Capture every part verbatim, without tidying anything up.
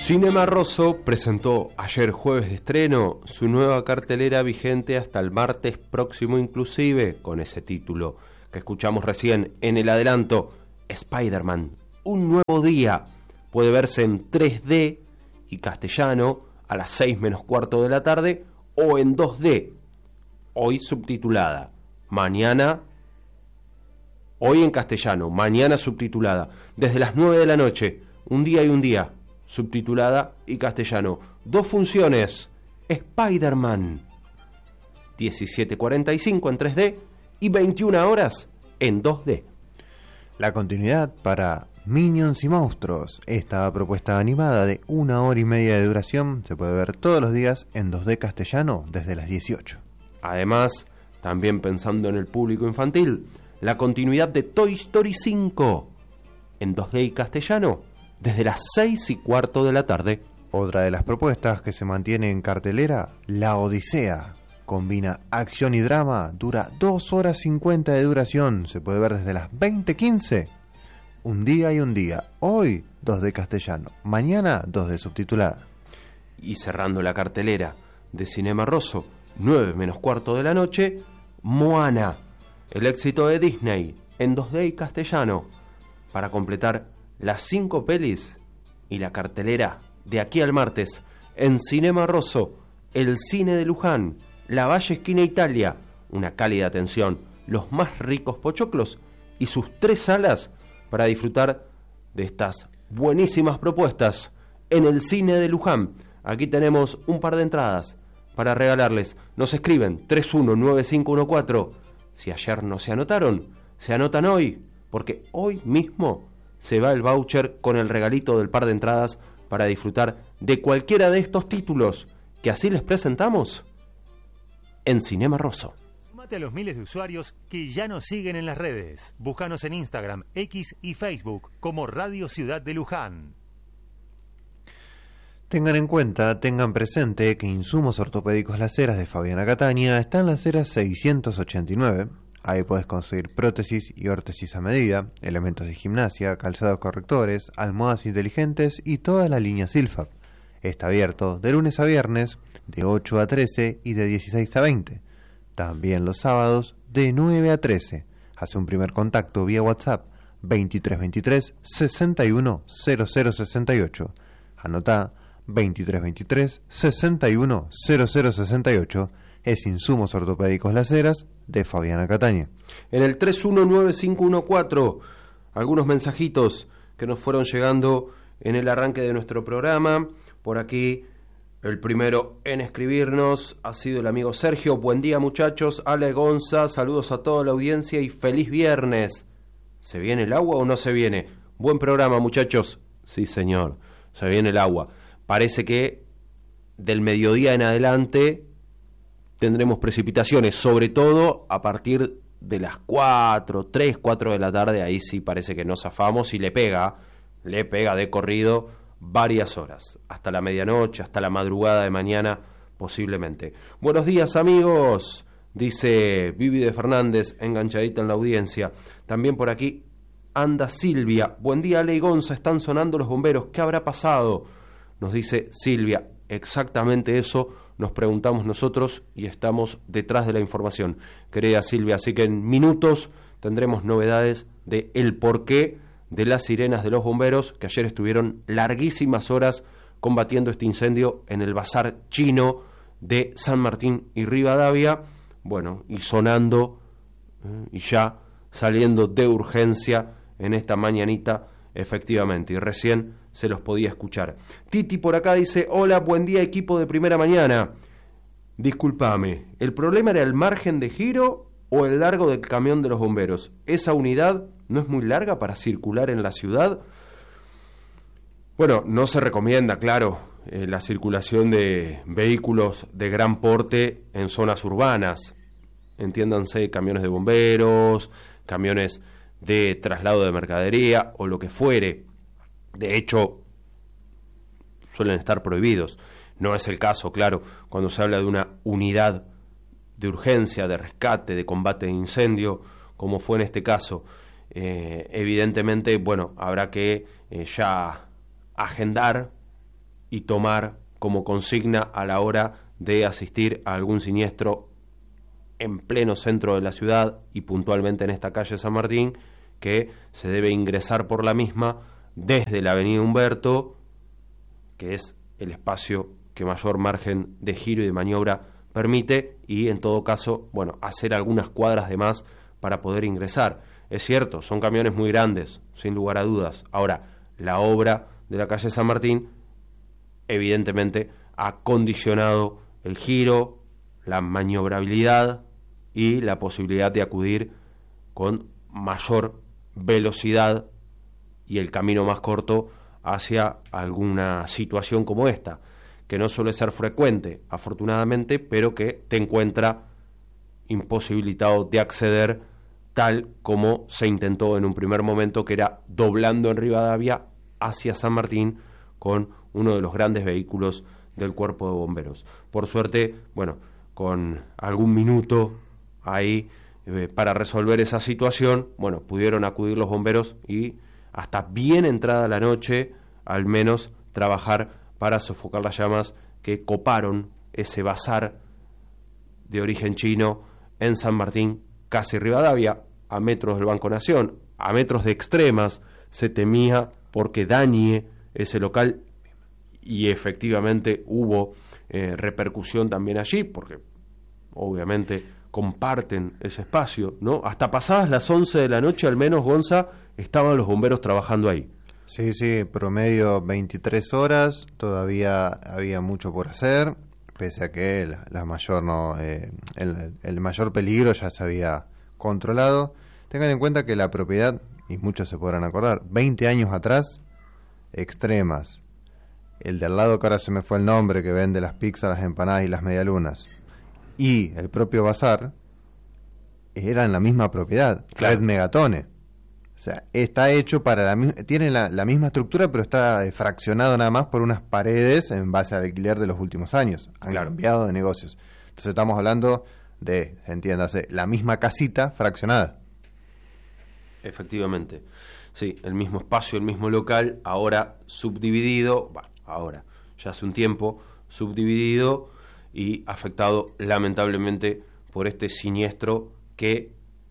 Cinema Rosso presentó ayer jueves de estreno su nueva cartelera vigente hasta el martes próximo inclusive, con ese título que escuchamos recién en el adelanto, Spider-Man, un nuevo día. Puede verse en tres D y castellano a las seis menos cuarto de la tarde o en dos D, hoy subtitulada, mañana, hoy en castellano, mañana subtitulada, desde las nueve de la noche, un día y un día, subtitulada y castellano. Dos funciones, Spider-Man, diecisiete cuarenta y cinco en tres D y veintiuna horas en dos D. La continuidad para Minions y Monstruos. Esta propuesta animada de una hora y media de duración se puede ver todos los días en dos D castellano desde las dieciocho. Además, también pensando en el público infantil, la continuidad de Toy Story cinco en dos D y castellano desde las seis y cuarto de la tarde. Otra de las propuestas que se mantiene en cartelera, La Odisea. Combina acción y drama, dura dos horas cincuenta de duración, se puede ver desde las veinte quince. Un día y un día, hoy dos D castellano, mañana dos D subtitulada. Y cerrando la cartelera de Cinema Rosso, nueve menos cuarto de la noche, Moana, el éxito de Disney en dos D y castellano, para completar las cinco pelis y la cartelera de aquí al martes en Cinema Rosso, el cine de Luján, La Valle Esquina Italia, una cálida atención, los más ricos pochoclos y sus tres salas para disfrutar de estas buenísimas propuestas en el cine de Luján. Aquí tenemos un par de entradas para regalarles. Nos escriben tres uno nueve cinco uno cuatro. Si ayer no se anotaron, se anotan hoy, porque hoy mismo se va el voucher con el regalito del par de entradas para disfrutar de cualquiera de estos títulos que así les presentamos en Cinema Rosso. Sumate a los miles de usuarios que ya nos siguen en las redes. Búscanos en Instagram, X y Facebook como Radio Ciudad de Luján. Tengan en cuenta, tengan presente que Insumos Ortopédicos Las Heras de Fabiana Catania está en Las Heras seiscientos ochenta y nueve. Ahí puedes conseguir prótesis y órtesis a medida, elementos de gimnasia, calzados correctores, almohadas inteligentes y toda la línea Silfab. Está abierto de lunes a viernes de ocho a trece y de dieciséis a veinte. También los sábados de nueve a trece. Haz un primer contacto vía WhatsApp veintitrés veintitrés sesenta y uno cero cero sesenta y ocho. Anotá veintitrés veintitrés sesenta y uno cero cero sesenta y ocho. Es Insumos Ortopédicos Las Heras de Fabiana Catania. En el tres uno nueve cinco uno cuatro, algunos mensajitos que nos fueron llegando en el arranque de nuestro programa. Por aquí, el primero en escribirnos ha sido el amigo Sergio. Buen día, muchachos. Ale Gonza, saludos a toda la audiencia y feliz viernes. ¿Se viene el agua o no se viene? Buen programa, muchachos. Sí, señor, se viene el agua. Parece que del mediodía en adelante tendremos precipitaciones, sobre todo a partir de las cuatro, tres, cuatro de la tarde. Ahí sí parece que nos zafamos y le pega, le pega de corrido varias horas, hasta la medianoche, hasta la madrugada de mañana posiblemente. Buenos días, amigos, dice Vivi de Fernández, enganchadita en la audiencia. También por aquí anda Silvia. Buen día, Ale y Gonza, están sonando los bomberos, ¿qué habrá pasado? Nos dice Silvia. Exactamente eso nos preguntamos nosotros y estamos detrás de la información, querida Silvia, así que en minutos tendremos novedades de el porqué de las sirenas de los bomberos que ayer estuvieron larguísimas horas combatiendo este incendio en el bazar chino de San Martín y Rivadavia, bueno, y sonando eh, y ya saliendo de urgencia en esta mañanita, efectivamente, y recién se los podía escuchar. Titi por acá dice, hola, buen día equipo de Primera Mañana. Discúlpame, ¿el problema era el margen de giro o el largo del camión de los bomberos? ¿Esa unidad no es muy larga para circular en la ciudad? Bueno, no se recomienda, claro, eh, la circulación de vehículos de gran porte en zonas urbanas. Entiéndanse, camiones de bomberos, camiones de traslado de mercadería o lo que fuere. De hecho, suelen estar prohibidos. No es el caso, claro, cuando se habla de una unidad de urgencia, de rescate, de combate de incendio, como fue en este caso. Eh, evidentemente, bueno, habrá que eh, ya agendar y tomar como consigna a la hora de asistir a algún siniestro en pleno centro de la ciudad y puntualmente en esta calle San Martín, que se debe ingresar por la misma desde la avenida Humberto, que es el espacio que mayor margen de giro y de maniobra permite, y en todo caso, bueno, hacer algunas cuadras de más para poder ingresar. Es cierto, son camiones muy grandes, sin lugar a dudas. Ahora, la obra de la calle San Martín evidentemente ha condicionado el giro, la maniobrabilidad y la posibilidad de acudir con mayor velocidad y el camino más corto hacia alguna situación como esta, que no suele ser frecuente, afortunadamente, pero que te encuentra imposibilitado de acceder tal como se intentó en un primer momento, que era doblando en Rivadavia hacia San Martín con uno de los grandes vehículos del Cuerpo de Bomberos. Por suerte, bueno, con algún minuto ahí eh, para resolver esa situación, bueno, pudieron acudir los bomberos y hasta bien entrada la noche, al menos trabajar para sofocar las llamas que coparon ese bazar de origen chino en San Martín, casi Rivadavia, a metros del Banco Nación, a metros de Extremas. Se temía porque dañe ese local, y efectivamente hubo eh, repercusión también allí, porque obviamente comparten ese espacio, ¿no? Hasta pasadas las once de la noche, al menos, Gonza, estaban los bomberos trabajando ahí. Sí, sí, promedio veintitrés horas, todavía había mucho por hacer, pese a que la, la mayor no, eh, el, el mayor peligro ya se había controlado. Tengan en cuenta que la propiedad, y muchos se podrán acordar, veinte años atrás, Extremas, el de al lado, que ahora se me fue el nombre, que vende las pizzas, las empanadas y las medialunas, y el propio bazar, eran la misma propiedad, Claro. Red Megatone. O sea, está hecho para la misma, tiene la, la misma estructura, pero está eh, fraccionado nada más por unas paredes en base al alquiler de los últimos años. Han Claro. cambiado de negocios. Entonces estamos hablando de, entiéndase, la misma casita fraccionada. Efectivamente, sí, el mismo espacio, el mismo local, ahora subdividido, bueno, ahora, ya hace un tiempo, subdividido y afectado lamentablemente por este siniestro que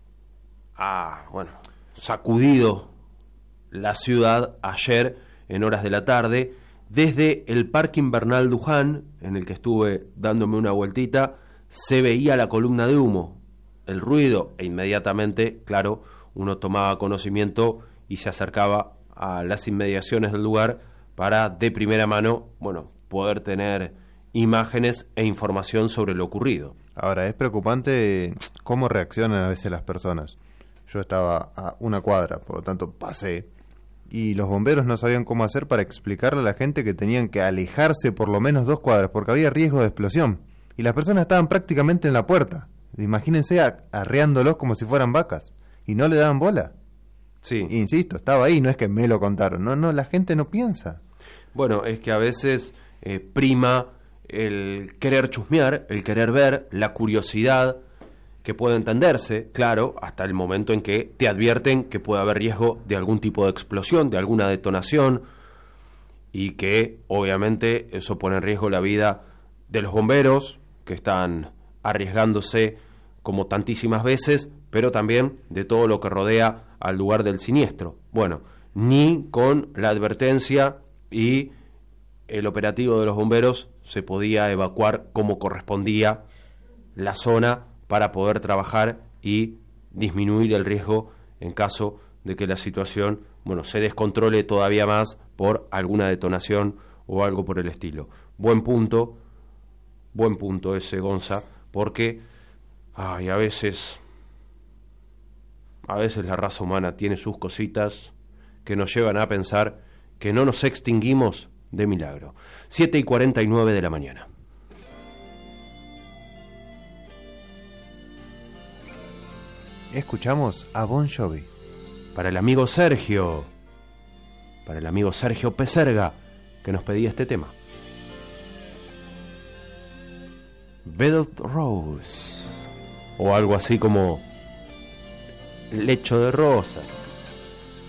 ha, bueno, sacudido la ciudad ayer en horas de la tarde, desde el Parque Invernal Luján, en el que estuve dándome una vueltita, se veía la columna de humo, el ruido, e inmediatamente, claro, uno tomaba conocimiento y se acercaba a las inmediaciones del lugar para, de primera mano, bueno, poder tener imágenes e información sobre lo ocurrido. Ahora, es preocupante cómo reaccionan a veces las personas. Yo estaba a una cuadra, por lo tanto pasé, y los bomberos no sabían cómo hacer para explicarle a la gente que tenían que alejarse por lo menos dos cuadras, porque había riesgo de explosión, y las personas estaban prácticamente en la puerta. Imagínense a- arreándolos como si fueran vacas, y no le daban bola. Sí. Insisto, estaba ahí, no es que me lo contaron. No, no, la gente no piensa. Bueno, es que a veces eh, prima el querer chusmear, el querer ver, la curiosidad, que puede entenderse, claro, hasta el momento en que te advierten que puede haber riesgo de algún tipo de explosión, de alguna detonación, y que obviamente eso pone en riesgo la vida de los bomberos, que están arriesgándose como tantísimas veces, pero también de todo lo que rodea al lugar del siniestro. Bueno, ni con la advertencia y el operativo de los bomberos se podía evacuar como correspondía la zona para poder trabajar y disminuir el riesgo en caso de que la situación, bueno, se descontrole todavía más por alguna detonación o algo por el estilo. Buen punto, buen punto ese, Gonza, porque ay, a veces a veces la raza humana tiene sus cositas que nos llevan a pensar que no nos extinguimos de milagro. siete y cuarenta y nueve de la mañana. Escuchamos a Bon Jovi. Para el amigo Sergio, para el amigo Sergio Peserga, que nos pedía este tema. Velvet Rose, o algo así como lecho de rosas.